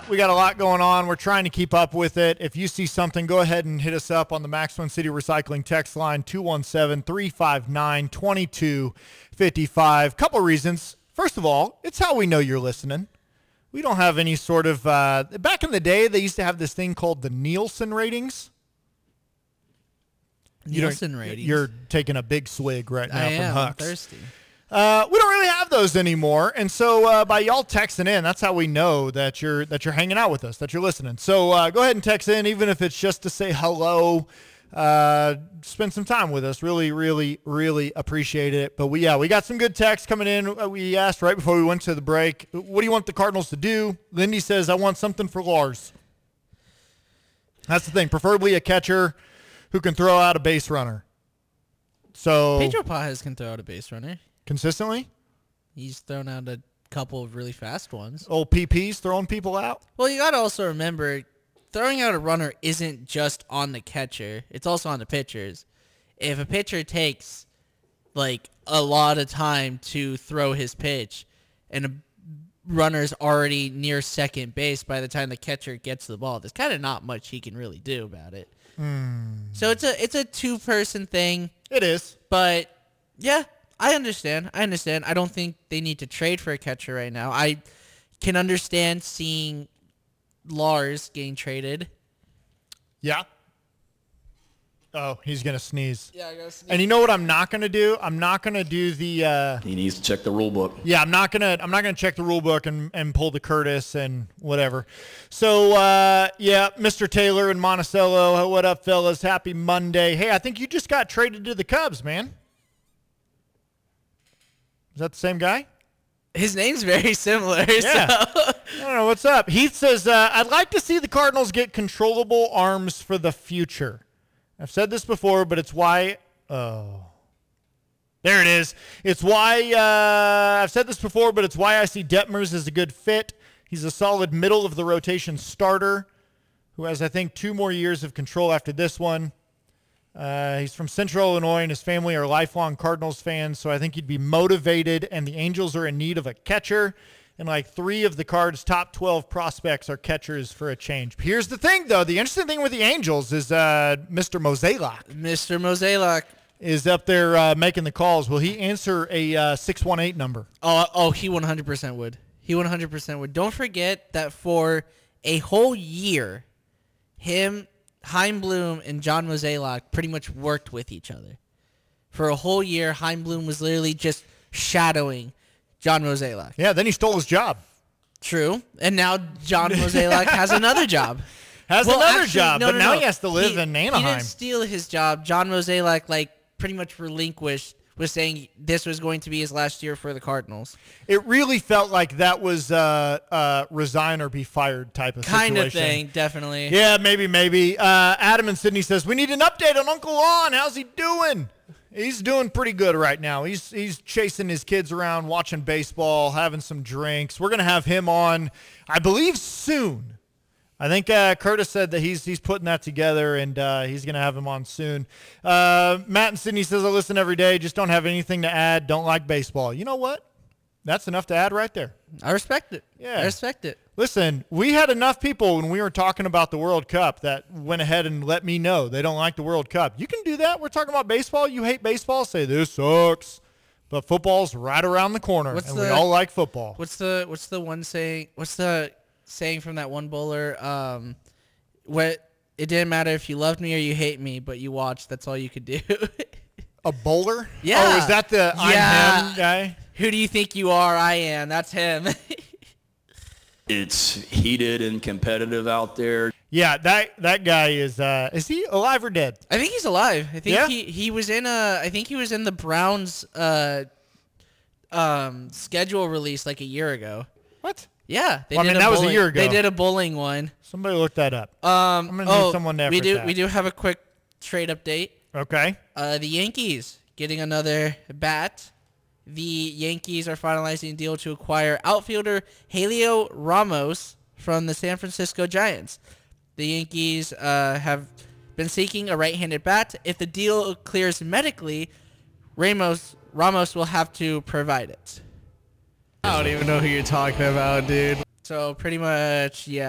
We got a lot going on. We're trying to keep up with it. If you see something, go ahead and hit us up on the Max Twin City Recycling text line, 217-359-2255. Couple reasons. First of all, it's how we know you're listening. We don't have any sort of back in the day, they used to have this thing called the Nielsen ratings. Nielsen ratings? You're taking a big swig right now from Huck's. I'm thirsty. We don't really have those anymore, and so by y'all texting in, that's how we know that you're hanging out with us, that you're listening. So go ahead and text in, even if it's just to say hello. Spend some time with us. Really, really, really appreciate it. But we got some good texts coming in. We asked right before we went to the break, what do you want the Cardinals to do? Lindy says, I want something for Lars. That's the thing. Preferably a catcher who can throw out a base runner. So Pedro Pajes can throw out a base runner. Consistently? He's thrown out a couple of really fast ones. Old PPs throwing people out? Well, you got to also remember, throwing out a runner isn't just on the catcher. It's also on the pitchers. If a pitcher takes, like, a lot of time to throw his pitch and a runner's already near second base by the time the catcher gets the ball, there's kind of not much he can really do about it. So it's a two-person thing. It is. But, yeah, I understand. I don't think they need to trade for a catcher right now. I can understand seeing Lars getting traded. Yeah. Oh, he's going to sneeze. Yeah, I gotta sneeze. And you know what I'm not going to do? I'm not going to do the He needs to check the rule book. Yeah, I'm not going to check the rule book and pull the Curtis and whatever. So, yeah, Mr. Taylor and Monticello, what up, fellas? Happy Monday. Hey, I think you just got traded to the Cubs, man. Is that the same guy? His name's very similar. Yeah. So. I don't know. What's up? Heath says, I'd like to see the Cardinals get controllable arms for the future. I've said this before, but it's why... Oh. There it is. It's why... I've said this before, but it's why I see Detmers as a good fit. He's a solid middle-of-the-rotation starter who has, I think, 2 more years of control after this one. He's from Central Illinois, and his family are lifelong Cardinals fans, so I think he'd be motivated, and the Angels are in need of a catcher, and like 3 of the Cards' top 12 prospects are catchers for a change. Here's the thing, though. The interesting thing with the Angels is Mr. Mozeliak. Mr. Mozeliak is up there making the calls. Will he answer a 618 number? Oh, he 100% would. He 100% would. Don't forget that for a whole year, him, Chaim Bloom, and John Mozeliak pretty much worked with each other. For a whole year, Chaim Bloom was literally just shadowing John Mozeliak. Yeah, then he stole his job. True. And now John Mozeliak has another job. Job, but now he has to live in Anaheim. He didn't steal his job. John Mozeliak, pretty much relinquished, was saying this was going to be his last year for the Cardinals. It really felt like that was resign or be fired type of situation. Kind of thing, definitely. Yeah, maybe. Adam in Sydney says, we need an update on Uncle Lon. How's he doing? He's doing pretty good right now. He's chasing his kids around, watching baseball, having some drinks. We're going to have him on, I believe, soon. I think Curtis said that he's putting that together, and he's going to have him on soon. Matt in Sydney says, I listen every day, just don't have anything to add, don't like baseball. You know what? That's enough to add right there. I respect it. Yeah. I respect it. Listen, we had enough people when we were talking about the World Cup that went ahead and let me know they don't like the World Cup. You can do that. We're talking about baseball. You hate baseball? Say, this sucks. But football's right around the corner, we all like football. What's the one saying? What's the saying from that one bowler? It didn't matter if you loved me or you hate me, but you watched. That's all you could do. A bowler? Yeah. Oh, is that the I'm him guy? Who do you think you are? I am. That's him. It's heated and competitive out there. Yeah, that guy is he alive or dead? I think he's alive. I think yeah? he was in the Browns schedule release like a year ago. What? Yeah, that was a year ago. They did a bowling one. Somebody look that up. I'm gonna need someone to effort that. We do have a quick trade update. Okay. The Yankees getting another bat. The Yankees are finalizing a deal to acquire outfielder Helio Ramos from the San Francisco Giants. The Yankees have been seeking a right-handed bat. If the deal clears medically, Ramos will have to provide it. I don't even know who you're talking about, dude. So pretty much, yeah.